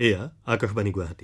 এয়া আকাশবাণী গুৱাহাটী।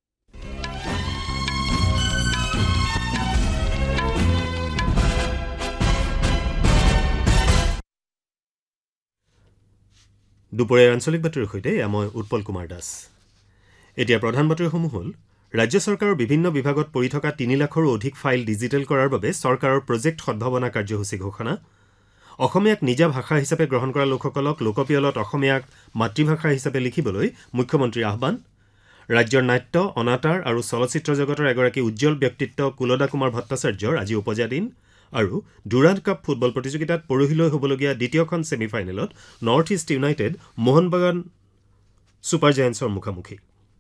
দুপৰীয়াৰ আঞ্চলিক বাতৰিৰ সৈতে মই উৎপল কুমাৰ দাস। এতিয়া প্ৰধান বাতৰিসমূহ হ'ল ৰাজ্য চৰকাৰৰ বিভিন্ন বিভাগত পৰি থকা ৩ লাখৰো অধিক ফাইল ডিজিটেল কৰাৰ বাবে চৰকাৰৰ প্ৰজেক্ট সদ্ভাৱনা কাৰ্যসূচী ঘোষণা। অসমীয়াক নিজা ভাষা হিচাপে গ্ৰহণ কৰা লোকসকলক লোকপিয়লত অসমীয়াক মাতৃভাষা হিচাপে লিখিবলৈ মুখ্যমন্ত্ৰীৰ আহ্বান। ৰাজ্যৰ নাট্য, অনাটাৰ আৰু চলচ্চিত্ৰ জগতৰ এগৰাকী উজ্জ্বল ব্যক্তিত্ব কুলদা কুমাৰ ভট্টাচাৰ্যৰ আজি ওপজা দিন। আৰু ডুৰাণ্ড কাপ ফুটবল প্ৰতিযোগিতাত পৰহিলৈ হ'বলগীয়া দ্বিতীয়খন ছেমিফাইনেলত নৰ্থ ইষ্ট ইউনাইটেড মোহন বাগান ছুপাৰ জায়েণ্টছৰ মুখামুখি।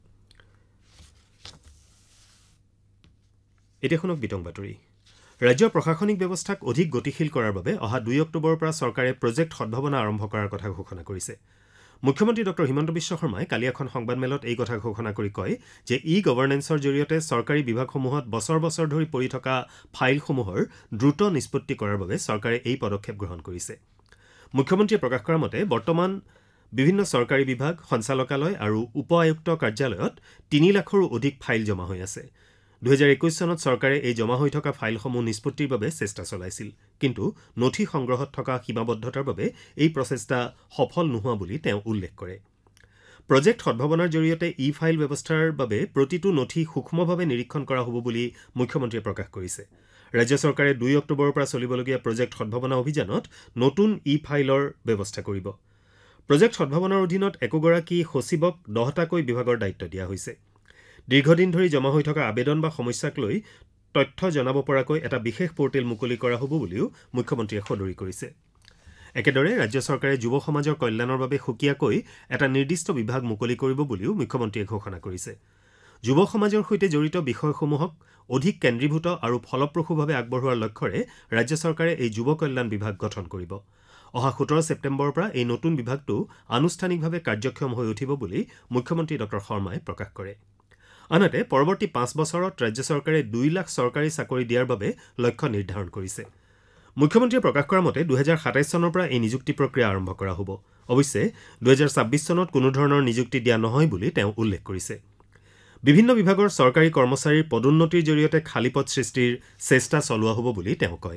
এতিয়া শুনক বিতং বাতৰি। ৰাজ্যৰ প্ৰশাসনিক ব্যৱস্থাক অধিক গতিশীল কৰাৰ বাবে অহা ২ অক্টোবৰৰ পৰা চৰকাৰে প্ৰজেক্ট সদ্ভাৱনা আৰম্ভ কৰাৰ কথা ঘোষণা কৰিছে। মুখ্যমন্ত্ৰী ডঃ হিমন্ত বিশ্ব শৰ্মাই কালি এখন সংবাদমেলত এই কথা ঘোষণা কৰি কয় যে গভৰ্নেন্সৰ জৰিয়তে চৰকাৰী বিভাগসমূহত বছৰ বছৰ ধৰি পৰি থকা ফাইলসমূহৰ দ্ৰুত নিষ্পত্তি কৰাৰ বাবে চৰকাৰে এই পদক্ষেপ গ্ৰহণ কৰিছে। মুখ্যমন্ত্ৰীয়ে প্ৰকাশ কৰা মতে বৰ্তমান বিভিন্ন চৰকাৰী বিভাগ, সঞ্চালকালয় আৰু উপ আয়ুক্ত কাৰ্যালয়ত ৩ লাখৰো অধিক ফাইল জমা হৈ আছে। ২০২১ চনত চৰকাৰে এই জমা হৈ থকা ফাইলসমূহ নিষ্পত্তিৰ বাবে চেষ্টা চলাইছিল, কিন্তু নথি সংগ্ৰহত থকা সীমাবদ্ধতাৰ বাবে এই প্ৰচেষ্টা সফল নোহোৱা বুলি তেওঁ উল্লেখ কৰে। প্ৰজেক্ট সদ্ভাৱনাৰ জৰিয়তে ফাইল ব্যৱস্থাৰ বাবে প্ৰতিটো নথি সূক্ষ্মভাৱে নিৰীক্ষণ কৰা হ'ব বুলি মুখ্যমন্ত্ৰীয়ে প্ৰকাশ কৰিছে। ৰাজ্য চৰকাৰে ২ অক্টোবৰৰ পৰা চলিবলগীয়া প্ৰজেক্ট সদ্ভাৱনা অভিযানত নতুন ফাইলৰ ব্যৱস্থা কৰিব। প্ৰজেক্ট সদ্ভাৱনাৰ অধীনত একোগৰাকী সচিবক 10টাকৈ বিভাগৰ দায়িত্ব দিয়া হৈছে। দীৰ্ঘদিন ধৰি জমা হৈ থকা আবেদন বা সমস্যাক লৈ তথ্য জনাব পৰাকৈ এটা বিশেষ পৰ্টেল মুকলি কৰা হ'ব বুলিও মুখ্যমন্ত্ৰীয়ে সদৰি কৰিছে। একেদৰে ৰাজ্য চৰকাৰে যুৱ সমাজৰ কল্যাণৰ বাবে সুকীয়াকৈ এটা নিৰ্দিষ্ট বিভাগ মুকলি কৰিব বুলিও মুখ্যমন্ত্ৰীয়ে ঘোষণা কৰিছে। যুৱ সমাজৰ সৈতে জড়িত বিষয়সমূহক অধিক কেন্দ্ৰীভূত আৰু ফলপ্ৰসূভাৱে আগবঢ়োৱাৰ লক্ষ্যৰে ৰাজ্য চৰকাৰে এই যুৱ কল্যাণ বিভাগ গঠন কৰিব। অহা 17 ছেপ্টেম্বৰৰ পৰা এই নতুন বিভাগটো আনুষ্ঠানিকভাৱে কাৰ্যক্ষম হৈ উঠিব বুলি মুখ্যমন্ত্ৰী ডঃ শৰ্মাই প্ৰকাশ কৰে। আনহাতে পৰৱৰ্তী 5 বছৰত ৰাজ্য চৰকাৰে 2 লাখ চৰকাৰী চাকৰি দিয়াৰ বাবে লক্ষ্য নিৰ্ধাৰণ কৰিছে। মুখ্যমন্ত্ৰীয়ে প্ৰকাশ কৰা মতে 2027 চনৰ পৰা এই নিযুক্তি প্ৰক্ৰিয়া আৰম্ভ কৰা হ'ব। অৱশ্যে 2026 চনত কোনো ধৰণৰ নিযুক্তি দিয়া নহয় বুলি তেওঁ উল্লেখ কৰিছে। বিভিন্ন বিভাগৰ চৰকাৰী কৰ্মচাৰীৰ পদোন্নতিৰ জৰিয়তে খালী পদ সৃষ্টিৰ চেষ্টা চলোৱা হ'ব বুলি তেওঁ কয়।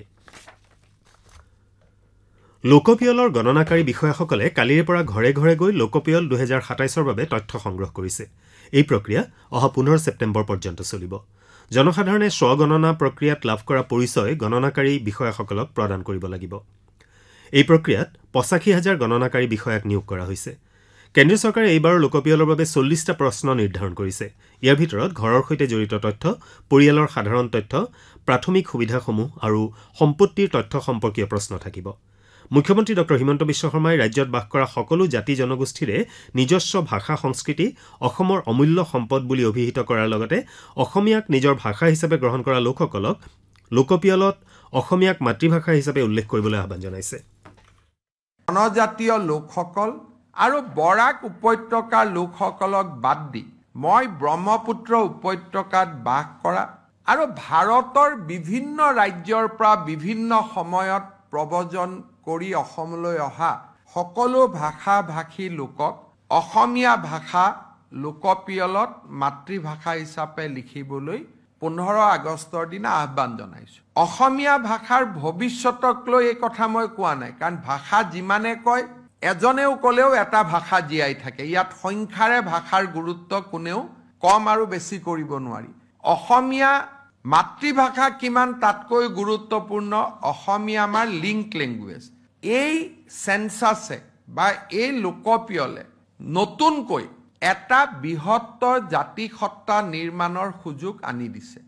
লোকপিয়লৰ গণনাকাৰী বিষয়াসকলে কালিৰে পৰা ঘৰে ঘৰে গৈ লোকপিয়ল 2027ৰ বাবে তথ্য সংগ্ৰহ কৰিছে। এই প্ৰক্ৰিয়া অহা 15 ছেপ্টেম্বৰ পৰ্যন্ত চলিব। জনসাধাৰণে স্বগণনা প্ৰক্ৰিয়াত লাভ কৰা পৰিচয় গণনাকাৰী বিষয়াসকলক প্ৰদান কৰিব লাগিব। এই প্ৰক্ৰিয়াত 85,000 গণনাকাৰী বিষয়াক নিয়োগ কৰা হৈছে। কেন্দ্ৰীয় চৰকাৰে এইবাৰৰ লোকপিয়লৰ বাবে 40টা প্ৰশ্ন নিৰ্ধাৰণ কৰিছে। ইয়াৰ ভিতৰত ঘৰৰ সৈতে জড়িত তথ্য, পৰিয়ালৰ সাধাৰণ তথ্য, প্ৰাথমিক সুবিধাসমূহ আৰু সম্পত্তিৰ তথ্য সম্পৰ্কীয় প্ৰশ্ন থাকিব। মুখ্যমন্ত্ৰী ডঃ হিমন্ত বিশ্ব শৰ্মাই ৰাজ্যত বাস কৰা সকলো জাতি জনগোষ্ঠীৰে নিজস্ব ভাষা সংস্কৃতি অসমৰ অমূল্য সম্পদ বুলি অভিহিত কৰাৰ লগতে অসমীয়াক নিজৰ ভাষা হিচাপে গ্ৰহণ কৰা লোকসকলক লোকপিয়লত অসমীয়াক মাতৃভাষা হিচাপে উল্লেখ কৰিবলৈ আহ্বান জনাইছে। জনজাতীয় লোকসকল আৰু বৰাক উপত্যকাৰ লোকসকলক বাদ দি মই ব্ৰহ্মপুত্ৰ উপত্যকাত বাস কৰা আৰু ভাৰতৰ বিভিন্ন ৰাজ্যৰ পৰা বিভিন্ন সময়ত প্ৰব্ৰজন কৰি অসমলৈ অহা সকলো ভাষা ভাষী লোকক অসমীয়া ভাষা লোকপিয়লত মাতৃভাষা হিচাপে লিখিবলৈ 15 আগষ্টৰ দিনা আহ্বান জনাইছোঁ। অসমীয়া ভাষাৰ ভৱিষ্যতক লৈ এই কথা মই কোৱা নাই, কাৰণ ভাষা যিমানে কয় এজনেও ক'লেও এটা ভাষা জীয়াই থাকে। ইয়াত সংখ্যাৰে ভাষাৰ গুৰুত্ব কোনেও কম আৰু বেছি কৰিব নোৱাৰি। অসমীয়া মাতৃভাষা কিমান তাতকৈ গুৰুত্বপূৰ্ণ অসমীয়া আমাৰ লিংক লেংগুৱেজ। এই চেন্সাছে বা এই লোকপিয়লে নতুনকৈ এটা বৃহত্তৰ জাতিসত্তা নিৰ্মাণৰ সুযোগ আনি দিছে।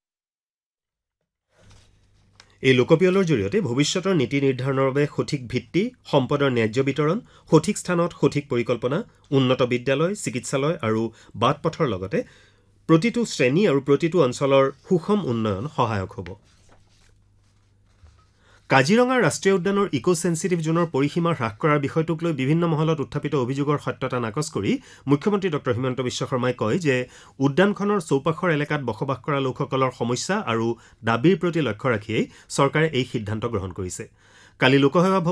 এই লোকপিয়লৰ জৰিয়তে ভৱিষ্যতৰ নীতি নিৰ্ধাৰণৰ বাবে সঠিক ভিত্তি, সম্পদৰ ন্যায্য বিতৰণ, সঠিক স্থানত সঠিক পৰিকল্পনা, উন্নত বিদ্যালয়, চিকিৎসালয় আৰু বাট পথৰ লগতে প্ৰতিটো শ্ৰেণী আৰু প্ৰতিটো অঞ্চলৰ সুষম উন্নয়ন সহায়ক হ'ব। কাজিৰঙা ৰাষ্ট্ৰীয় উদ্যানৰ ইকো চেন্সিটিভ জোনৰ পৰিসীমা হ্ৰাস কৰাৰ বিষয়টোক লৈ বিভিন্ন মহলত উত্থাপিত অভিযোগৰ সত্যতা নাকচ কৰি মুখ্যমন্ত্ৰী ডঃ হিমন্ত বিশ্ব শৰ্মাই কয় যে উদ্যানখনৰ চৌপাশৰ এলেকাত বসবাস কৰা লোকসকলৰ সমস্যা আৰু দাবীৰ প্ৰতি লক্ষ্য ৰাখিয়েই চৰকাৰে এই সিদ্ধান্ত গ্ৰহণ কৰিছে। কালি লোকসেৱা